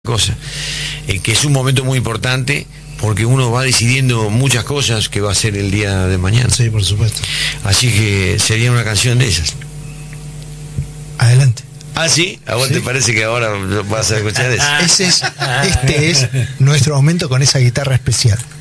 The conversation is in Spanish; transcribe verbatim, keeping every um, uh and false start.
cosa, eh, que es un momento muy importante porque uno va decidiendo muchas cosas que va a ser el día de mañana. Sí, por supuesto. Así que sería una canción de esas. Adelante. Ah, sí, ¿a vos ¿Sí? te parece que ahora vas a escuchar eso? Ese es, este es nuestro momento con esa guitarra especial.